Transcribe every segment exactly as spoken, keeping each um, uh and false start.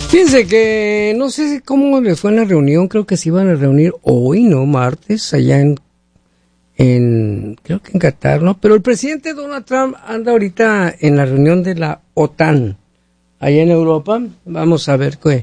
Fíjense que no sé cómo le fue en la reunión, creo que se iban a reunir hoy, ¿no? Martes, allá en, en creo que en Qatar, ¿no? Pero el presidente Donald Trump anda ahorita en la reunión de la OTAN, allá en Europa. Vamos a ver qué,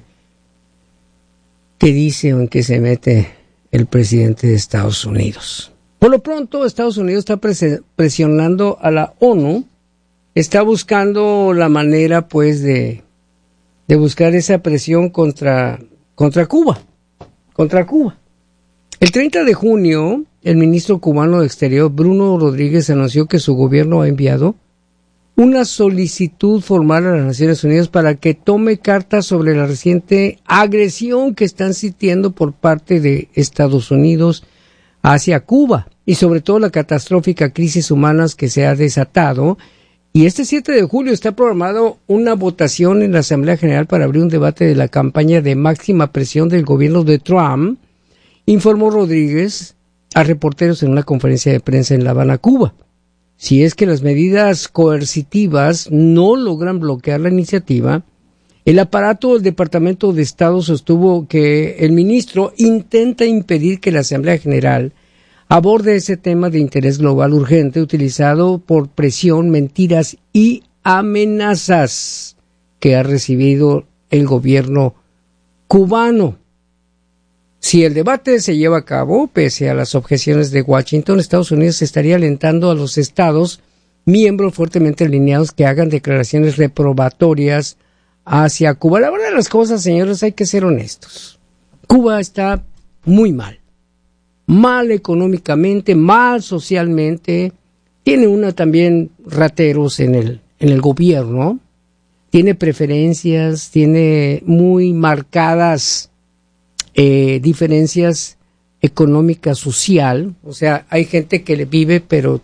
qué dice o en qué se mete el presidente de Estados Unidos. Por lo pronto, Estados Unidos está pres- presionando a la ONU, está buscando la manera, pues, de... de buscar esa presión contra, contra Cuba, contra Cuba. El treinta de junio, el ministro cubano de Exterior, Bruno Rodríguez, anunció que su gobierno ha enviado una solicitud formal a las Naciones Unidas para que tome cartas sobre la reciente agresión que están sintiendo por parte de Estados Unidos hacia Cuba y sobre todo la catastrófica crisis humana que se ha desatado. Y este siete de julio está programado una votación en la Asamblea General para abrir un debate de la campaña de máxima presión del gobierno de Trump, informó Rodríguez a reporteros en una conferencia de prensa en La Habana, Cuba. Si es que las medidas coercitivas no logran bloquear la iniciativa, el aparato del Departamento de Estado sostuvo que el ministro intenta impedir que la Asamblea General aborde ese tema de interés global urgente utilizado por presión, mentiras y amenazas que ha recibido el gobierno cubano. Si el debate se lleva a cabo, pese a las objeciones de Washington, Estados Unidos estaría alentando a los estados miembros fuertemente alineados que hagan declaraciones reprobatorias hacia Cuba. La verdad de las cosas, señores, hay que ser honestos. Cuba está muy mal. Mal económicamente, mal socialmente, tiene una también rateros en el, en el gobierno, tiene preferencias, tiene muy marcadas eh, diferencias económicas, social, o sea, hay gente que le vive pero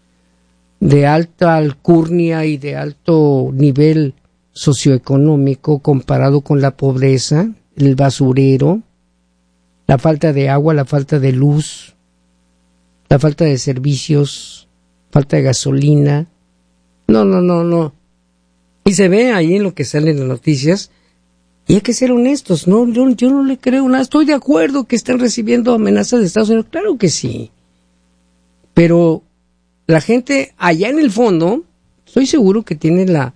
de alta alcurnia y de alto nivel socioeconómico comparado con la pobreza, el basurero, la falta de agua, la falta de luz, la falta de servicios, falta de gasolina. No, no, no, no. Y se ve ahí en lo que sale en las noticias. Y hay que ser honestos, no, yo, yo no le creo nada. Estoy de acuerdo que están recibiendo amenazas de Estados Unidos, claro que sí. Pero la gente allá en el fondo, estoy seguro que tiene la,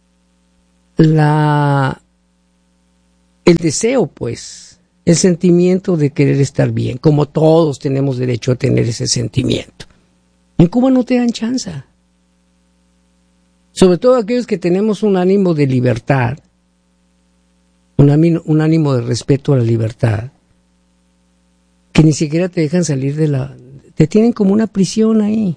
la, el deseo, pues, el sentimiento de querer estar bien, como todos tenemos derecho a tener ese sentimiento. En Cuba no te dan chance. Sobre todo aquellos que tenemos un ánimo de libertad, un ánimo, un ánimo de respeto a la libertad, que ni siquiera te dejan salir de la... te tienen como una prisión ahí.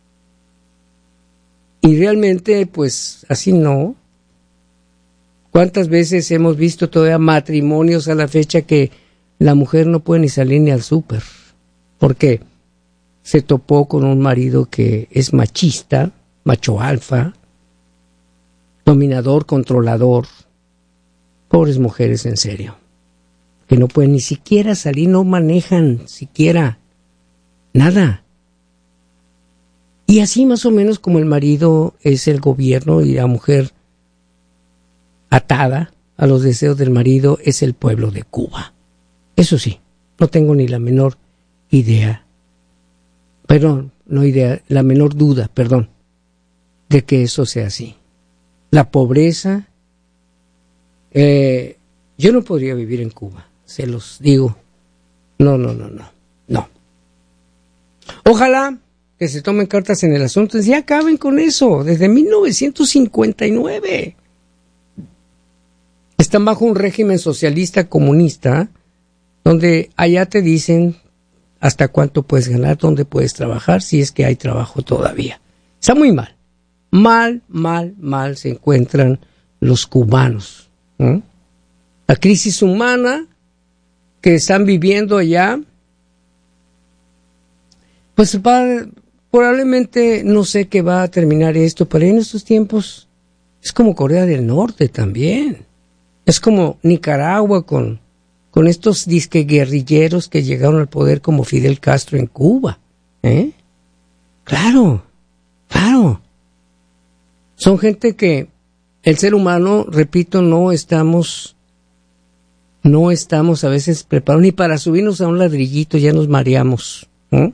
Y realmente, pues, así no. ¿Cuántas veces hemos visto todavía matrimonios a la fecha que la mujer no puede ni salir ni al súper? Porque se topó con un marido que es machista, macho alfa, dominador, controlador. Pobres mujeres, en serio, que no pueden ni siquiera salir, no manejan siquiera nada. Y así más o menos como el marido es el gobierno y la mujer atada a los deseos del marido es el pueblo de Cuba. Eso sí, no tengo ni la menor idea, perdón, no idea, la menor duda, perdón, de que eso sea así. La pobreza, eh, yo no podría vivir en Cuba, se los digo, no, no, no, no, no. Ojalá que se tomen cartas en el asunto y acaben con eso, desde mil novecientos cincuenta y nueve. Están bajo un régimen socialista comunista donde allá te dicen hasta cuánto puedes ganar, dónde puedes trabajar, si es que hay trabajo todavía. Está muy mal. Mal, mal, mal se encuentran los cubanos. ¿eh? La crisis humana que están viviendo allá, pues va, probablemente no sé qué va a terminar esto, pero en estos tiempos es como Corea del Norte también. Es como Nicaragua con, con estos disque guerrilleros que llegaron al poder como Fidel Castro en Cuba. ¿eh? Claro, claro. Son gente que el ser humano, repito, no estamos no estamos a veces preparados ni para subirnos a un ladrillito, ya nos mareamos, ¿no?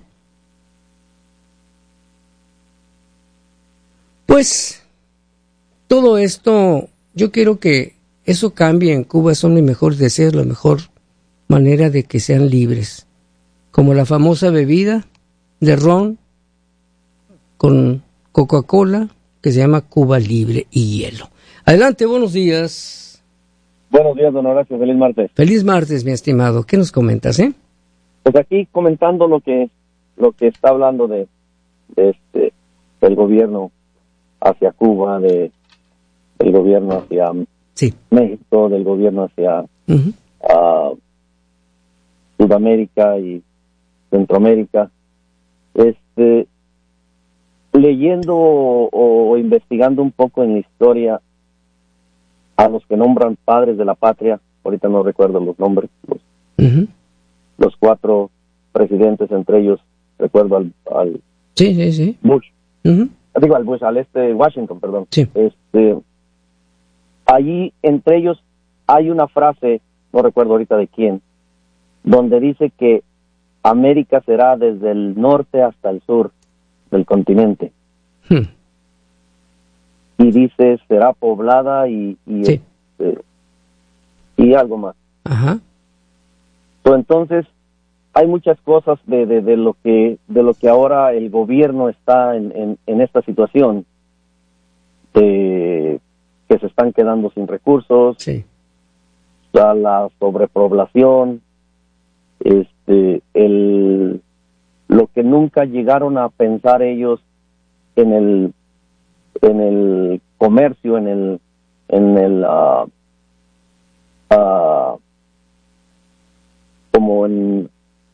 Pues todo esto, yo quiero que eso cambie en Cuba, son mis mejores deseos, la mejor manera de que sean libres, como la famosa bebida de ron con Coca-Cola que se llama Cuba Libre y hielo. Adelante, buenos días. Buenos días, don Horacio, feliz martes. Feliz martes, mi estimado. ¿Qué nos comentas, eh? Pues aquí comentando lo que lo que está hablando de, de este del gobierno hacia Cuba, de del gobierno hacia sí. México, del gobierno hacia uh-huh. uh, Sudamérica y Centroamérica. Este leyendo o, o investigando un poco en la historia a los que nombran padres de la patria, ahorita no recuerdo los nombres, los, uh-huh. los cuatro presidentes, entre ellos recuerdo al, al sí, sí, sí. Bush, uh-huh. digo al Bush, al este Washington, perdón. Sí. Este, allí entre ellos hay una frase, no recuerdo ahorita de quién, donde dice que América será desde el norte hasta el sur del continente. Hmm. Y dice será poblada y y, sí. este, y algo más. Ajá. So, entonces hay muchas cosas de, de, de lo que de lo que ahora el gobierno está en, en, en esta situación de que se están quedando sin recursos, sí. la, la sobrepoblación, este el lo que nunca llegaron a pensar ellos en el en el comercio, en el en el uh, uh, como en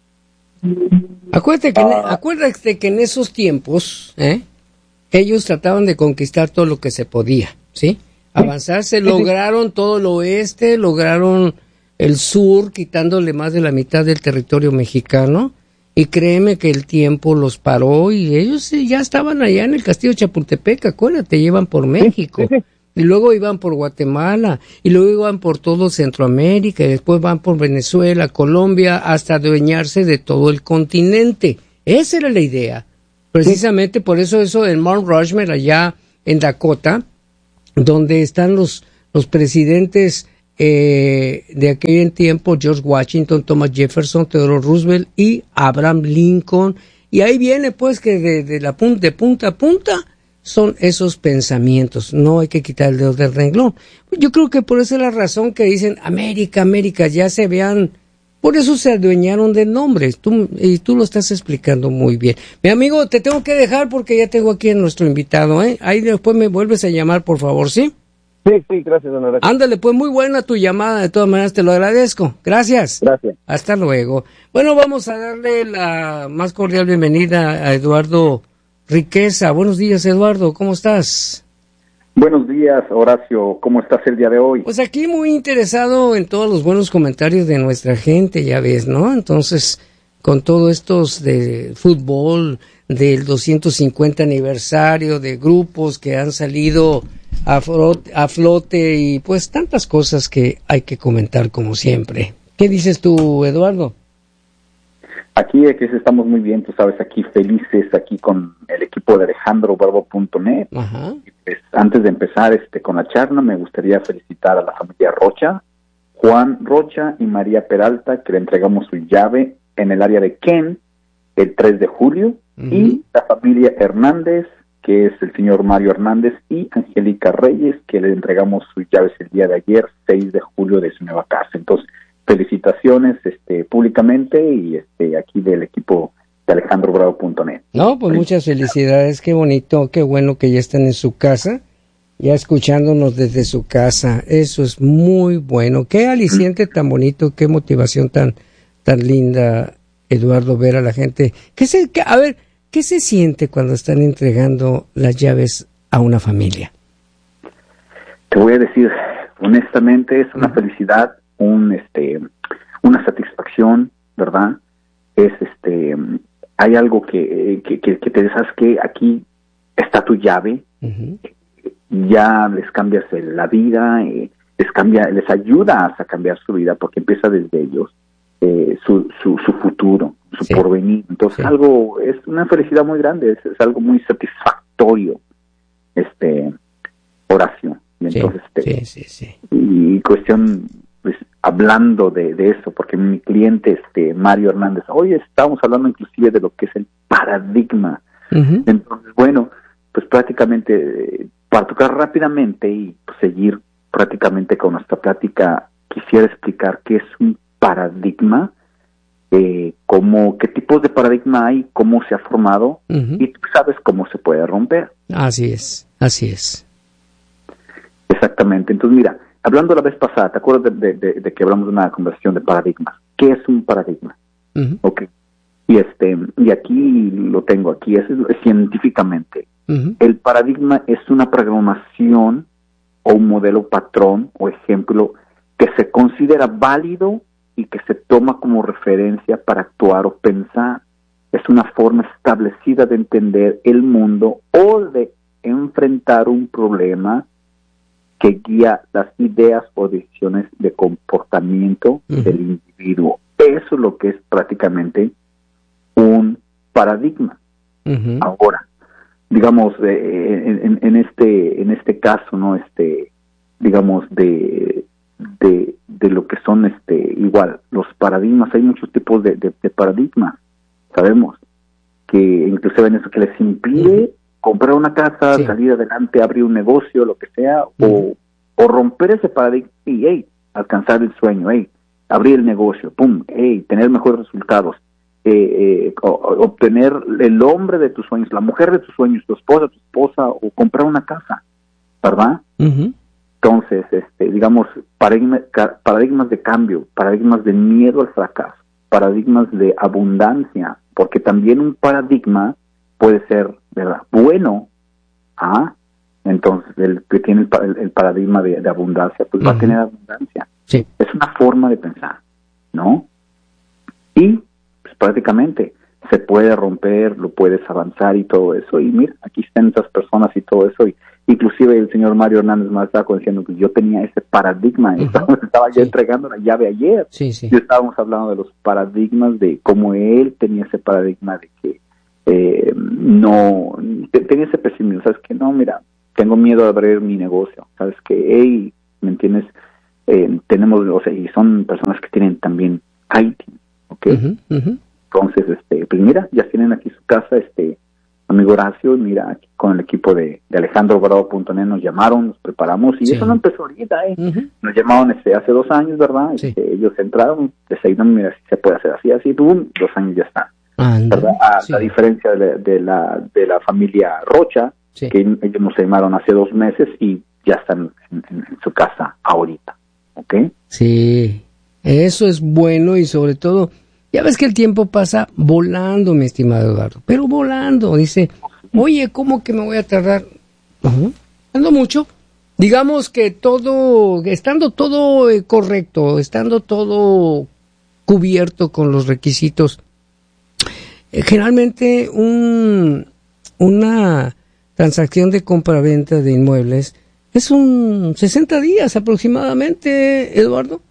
acuérdate que, uh, en, acuérdate que en esos tiempos ¿eh? ellos trataban de conquistar todo lo que se podía, ¿sí? Avanzar, se lograron todo el oeste, lograron el sur, quitándole más de la mitad del territorio mexicano. Y créeme que el tiempo los paró y ellos ya estaban allá en el castillo de Chapultepec, acuérdate, iban por México, sí, sí, sí. Y luego iban por Guatemala, y luego iban por todo Centroamérica, y después van por Venezuela, Colombia, hasta adueñarse de todo el continente. Esa era la idea. Precisamente sí. Por eso eso en Mount Rushmore, allá en Dakota, donde están los, los presidentes Eh, de aquel tiempo, George Washington, Thomas Jefferson, Theodore Roosevelt y Abraham Lincoln, y ahí viene pues que de, de la punta, de punta a punta son esos pensamientos, no hay que quitar el dedo del renglón. Yo creo que por esa es la razón que dicen América, América, ya se vean, por eso se adueñaron del nombre, tú, y tú lo estás explicando muy bien. Mi amigo, te tengo que dejar porque ya tengo aquí a nuestro invitado, ¿eh? Ahí después me vuelves a llamar, por favor, ¿sí? Sí, sí, gracias, don Horacio. Ándale, pues muy buena tu llamada, de todas maneras te lo agradezco. Gracias. Gracias. Hasta luego. Bueno, vamos a darle la más cordial bienvenida a Eduardo Riqueza. Buenos días, Eduardo, ¿cómo estás? Buenos días, Horacio, ¿cómo estás el día de hoy? Pues aquí muy interesado en todos los buenos comentarios de nuestra gente, ya ves, ¿no? Entonces, con todo estos de fútbol, del doscientos cincuenta aniversario, de grupos que han salido A flote, a flote y pues tantas cosas que hay que comentar como siempre. ¿Qué dices tú, Eduardo? Aquí es que estamos muy bien, tú sabes, aquí felices, aquí con el equipo de Alejandro Bravo punto net. Ajá. Pues, antes de empezar este con la charla, me gustaría felicitar a la familia Rocha, Juan Rocha y María Peralta, que le entregamos su llave en el área de Ken el tres de julio, uh-huh. Y la familia Hernández, que es el señor Mario Hernández, y Angélica Reyes, que le entregamos sus llaves el día de ayer, seis de julio, de su nueva casa. Entonces, felicitaciones este, públicamente y este aquí del equipo de Alejandro Bravo punto net. No, pues muchas felicidades, qué bonito, qué bueno que ya están en su casa, ya escuchándonos desde su casa, eso es muy bueno, qué aliciente tan bonito, qué motivación tan tan linda, Eduardo, ver a la gente. ¿Qué se, qué, a ver, ¿qué se siente cuando están entregando las llaves a una familia? Te voy a decir, honestamente, es una felicidad, un este, una satisfacción, ¿verdad? Es este, hay algo que que, que, que te sabes que aquí está tu llave, uh-huh. Ya les cambias la vida, eh, les cambia, les ayuda a cambiar su vida porque empieza desde ellos eh, su, su su futuro, su sí. porvenir. Entonces sí. algo, es una felicidad muy grande, es, es algo muy satisfactorio, este, Horacio. Y entonces, sí, este, sí, sí, sí. y cuestión, pues, hablando de, de eso, porque mi cliente, este, Mario Hernández, hoy estábamos hablando inclusive de lo que es el paradigma. Uh-huh. Entonces, bueno, pues prácticamente, para tocar rápidamente y pues, seguir prácticamente con nuestra plática, quisiera explicar qué es un paradigma, eh, cómo, qué tipos de paradigma hay, cómo se ha formado, uh-huh. y tú sabes cómo se puede romper. Así es, así es. Exactamente. Entonces, mira, hablando la vez pasada, ¿te acuerdas de, de, de, de que hablamos de una conversación de paradigmas? ¿Qué es un paradigma? Uh-huh. Okay. Y este, y aquí lo tengo aquí, es, es científicamente. Uh-huh. El paradigma es una programación o un modelo patrón o ejemplo que se considera válido y que se toma como referencia para actuar o pensar. Es una forma establecida de entender el mundo o de enfrentar un problema que guía las ideas o decisiones de comportamiento uh-huh. del individuo. Eso es lo que es prácticamente un paradigma. Uh-huh. Ahora, digamos, eh, en, en este en este caso, no, este, digamos de de de lo que son, este, igual los paradigmas. Hay muchos tipos de, de, de paradigmas. Sabemos que inclusive en eso que les impide uh-huh. comprar una casa, sí. salir adelante, abrir un negocio, lo que sea, uh-huh. o, o romper ese paradigma y, hey, alcanzar el sueño, hey, abrir el negocio, pum, hey, tener mejores resultados, eh, eh, o, o, obtener el hombre de tus sueños, la mujer de tus sueños, tu esposa, tu esposa, o comprar una casa, ¿verdad? Uh-huh. Entonces, este, digamos, paradigma, paradigmas de cambio, paradigmas de miedo al fracaso, paradigmas de abundancia, porque también un paradigma puede ser, ¿verdad?, bueno, ¿ah? Entonces, el que tiene el, el paradigma de, de abundancia, pues uh-huh. va a tener abundancia. Sí. Es una forma de pensar, ¿no? Y, pues, prácticamente, se puede romper, lo puedes avanzar y todo eso, y mira, aquí están estas personas y todo eso, y inclusive el señor Mario Hernández me estaba diciendo que yo tenía ese paradigma, uh-huh. estaba, estaba yo sí. entregando la llave ayer, sí, sí. y estábamos hablando de los paradigmas, de cómo él tenía ese paradigma de que eh, no, tenía ese pesimismo, sabes que no, mira, tengo miedo de abrir mi negocio, sabes que, hey, ¿me entiendes? Eh, tenemos, o sea, y son personas que tienen también I T, ¿ok? Uh-huh, uh-huh. Entonces, este, pues mira, ya tienen aquí su casa, este, amigo Horacio, mira, aquí con el equipo de, de alejandro bravo punto net nos llamaron, nos preparamos, y sí. eso no empezó ahorita, ¿eh? Uh-huh. Nos llamaron este, hace dos años, ¿verdad? Sí. Este, ellos entraron, decidieron, mira, si se puede hacer así, así, boom, dos años ya están, Anda, ¿verdad? A sí. la diferencia de la, de la, de la familia Rocha, sí. que ellos nos llamaron hace dos meses y ya están en, en, en su casa ahorita, ¿ok? Sí, eso es bueno, y sobre todo, ya ves que el tiempo pasa volando, mi estimado Eduardo, pero volando. Dice, oye, ¿cómo que me voy a tardar? Uh-huh. Ando mucho. Digamos que todo, estando todo eh, correcto, estando todo cubierto con los requisitos, eh, generalmente un, una transacción de compra-venta de inmuebles es un sesenta días aproximadamente, Eduardo.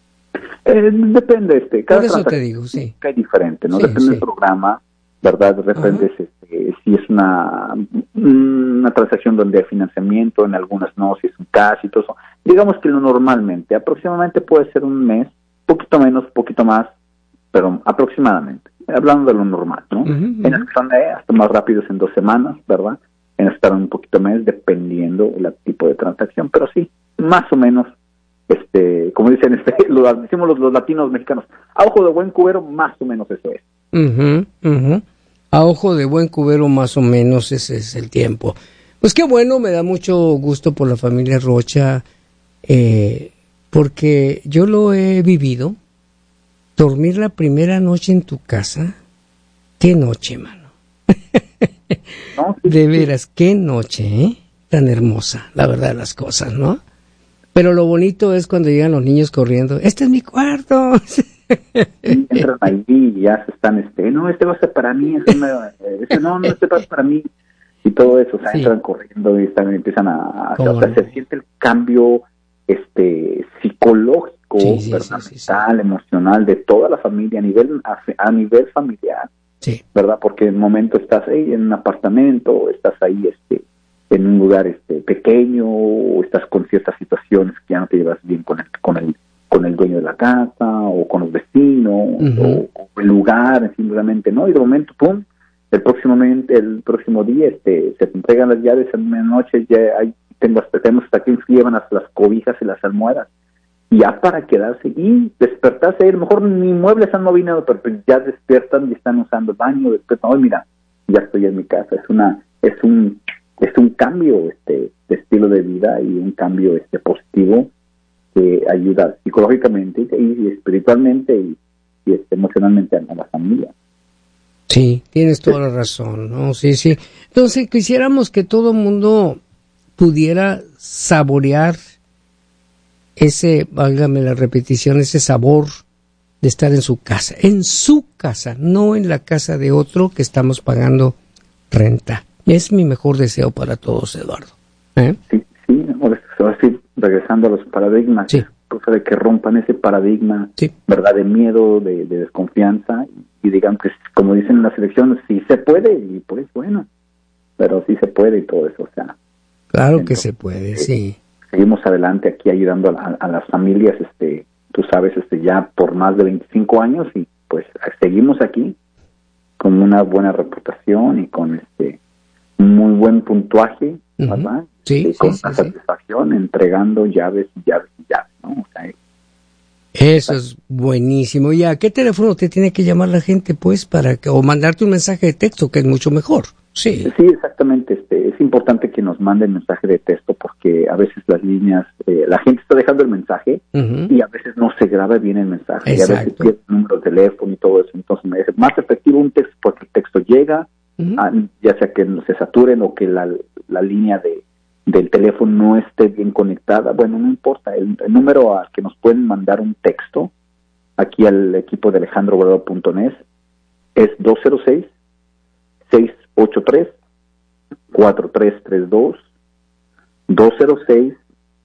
Eh, depende, este, cada Por eso te digo, sí. Es diferente, ¿no? Sí, depende sí. del programa, ¿verdad? Depende este, si es una una transacción donde hay financiamiento, en algunas no, si es un cash y todo eso. Digamos que lo normalmente, aproximadamente puede ser un mes, poquito menos, poquito más, pero aproximadamente, hablando de lo normal, ¿no? Uh-huh, uh-huh. En las que son eh, hasta más rápidos en dos semanas, ¿verdad? En estar un poquito menos, dependiendo del tipo de transacción, pero sí, más o menos. Este, como dicen, este, lo decimos los, los latinos mexicanos, a ojo de buen cubero, más o menos eso es. Uh-huh, uh-huh. A ojo de buen cubero, más o menos ese es el tiempo. Pues qué bueno, me da mucho gusto por la familia Rocha, eh, porque yo lo he vivido. Dormir la primera noche en tu casa, qué noche, mano. No, sí, de veras, sí. Qué noche, ¿eh? Tan hermosa, la verdad de las cosas, ¿no? Pero lo bonito es cuando llegan los niños corriendo. ¡Este es mi cuarto! Entran ahí y ya se están, este, no, este va a ser para mí, este, me, este no, no, este va a ser para mí. Y todo eso, o sea, sí. entran corriendo y están, empiezan a, a o sea, no? se siente el cambio este psicológico, sí, sí, ¿verdad? Sí, sí, sí. mental, emocional de toda la familia a nivel a, a nivel familiar, sí. ¿verdad? Porque en un momento estás ahí en un apartamento, estás ahí este en un lugar este pequeño, o estás con ciertas situaciones que ya no te llevas bien con el con el con el dueño de la casa o con los vecinos, uh-huh. o, o el lugar, simplemente, ¿no? Y de momento, pum, el próximo el próximo día este se te entregan las llaves en una noche, ya hay tengo hasta tenemos hasta quien llevan hasta las cobijas y las almohadas, y ya para quedarse y despertarse, a lo mejor ni muebles han movido, pero pues ya despiertan y están usando el baño, despiertan, hoy mira, ya estoy en mi casa, es una, es un es un cambio este de estilo de vida y un cambio este positivo que ayuda psicológicamente y espiritualmente y, y este, emocionalmente a la familia. Sí, tienes toda la razón, ¿no? Sí, sí. Entonces, quisiéramos que todo el mundo pudiera saborear ese, válgame la repetición, ese sabor de estar en su casa, en su casa, no en la casa de otro que estamos pagando renta. Es mi mejor deseo para todos, Eduardo. ¿Eh? Sí, sí, ahora sí, regresando a los paradigmas, sí. cosa de que rompan ese paradigma, sí. ¿verdad?, de miedo, de, de desconfianza, y digan que, como dicen en las elecciones, sí se puede, y pues bueno, pero sí se puede y todo eso, o sea. Claro entonces, que se puede, eh, sí. Seguimos adelante aquí ayudando a, a, a las familias, este, tú sabes, este, ya por más de veinticinco años, y pues seguimos aquí con una buena reputación y con este muy buen puntuaje, ¿verdad? Uh-huh. Sí, y sí, con sí, la sí. satisfacción, entregando llaves y llaves y llaves, ¿no? O sea, eso es buenísimo. ¿Y a qué teléfono te tiene que llamar la gente, pues, para que, o mandarte un mensaje de texto, que es mucho mejor? Sí. Sí, exactamente. Este, es importante que nos manden mensaje de texto porque a veces las líneas, eh, la gente está dejando el mensaje uh-huh. y a veces no se graba bien el mensaje. Exacto. Y a veces pierde el número de teléfono y todo eso. Entonces me dice, más efectivo un texto porque el texto llega, uh-huh. a, ya sea que no se saturen o que la, la línea de del teléfono no esté bien conectada. Bueno, no importa. El, el número al que nos pueden mandar un texto aquí al equipo de alejandro guardado punto net es dos cero seis, seis ocho tres, cuatro tres tres dos, dos cero seis,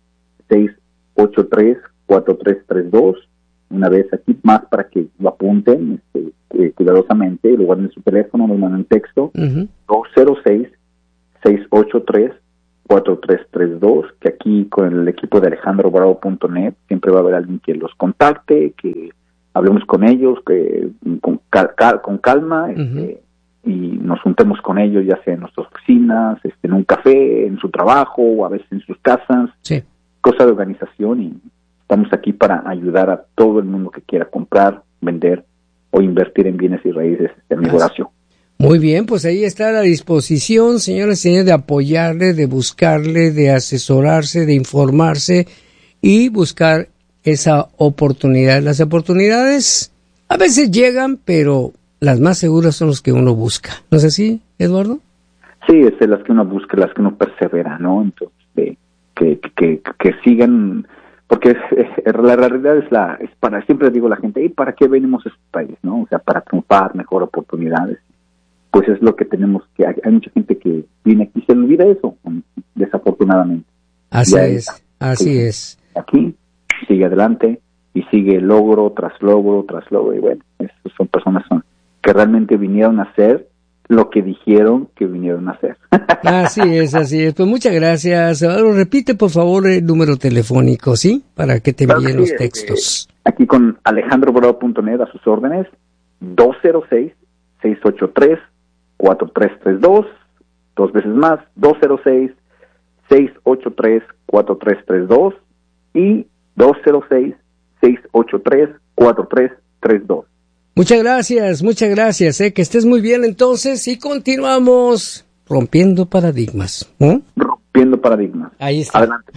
seis ocho tres, cuatro tres tres dos. Una vez aquí más para que lo apunten este, eh, cuidadosamente, lo guarden en su teléfono, nos mandan texto, uh-huh. dos cero seis, seis ocho tres, cuatro tres tres dos, que aquí con el equipo de alejandro guardado punto net siempre va a haber alguien que los contacte, que hablemos con ellos, que con, cal, cal, con calma, uh-huh. este, y nos juntemos con ellos, ya sea en nuestras oficinas, este, en un café, en su trabajo, o a veces en sus casas, sí. cosa de organización, y estamos aquí para ayudar a todo el mundo que quiera comprar, vender o invertir en bienes y raíces, este, amigo Horacio. Muy bien, pues ahí está a la disposición, señoras y señores, de apoyarle, de buscarle, de asesorarse, de informarse y buscar esa oportunidad. Las oportunidades a veces llegan, pero las más seguras son las que uno busca. ¿No es así, Eduardo? Sí, es de las que uno busca, las que uno persevera, ¿no? Entonces, de, que, que, que sigan, porque es, es, la realidad es la, es para, siempre digo a la gente, ¿y para qué venimos a este país, no? O sea, para triunfar, mejor oportunidades. Pues es lo que tenemos que, hay, hay mucha gente que viene aquí y se olvida eso, desafortunadamente. Así ya es, es, así es. Aquí, sigue adelante, y sigue logro tras logro tras logro, y bueno, esas son personas son, que realmente vinieron a hacer lo que dijeron que vinieron a hacer. Así es, así es. Pues muchas gracias. Ahora repite, por favor, el número telefónico, ¿sí? Para que te envíen claro, los sí, textos. Eh, aquí con alejandro guardado punto net a sus órdenes, dos cero seis, seis ocho tres, cuatro tres tres dos, dos veces más, dos cero seis, seis ocho tres, cuatro tres tres dos y dos cero seis, seis ocho tres, cuatro tres tres dos. Muchas gracias, muchas gracias, eh, que estés muy bien entonces y continuamos rompiendo paradigmas. ¿eh? Rompiendo paradigmas. Ahí está. Adelante.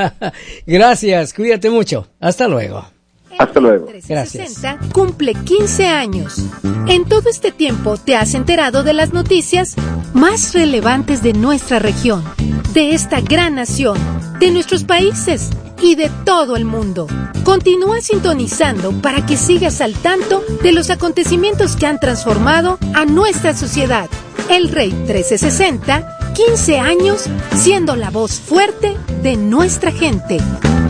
Gracias, cuídate mucho. Hasta luego. Hasta luego. Gracias. Cumple quince años. En todo este tiempo te has enterado de las noticias más relevantes de nuestra región, de esta gran nación, de nuestros países y de todo el mundo. Continúa sintonizando para que sigas al tanto de los acontecimientos que han transformado a nuestra sociedad. El Rey trece sesenta, quince años siendo la voz fuerte de nuestra gente.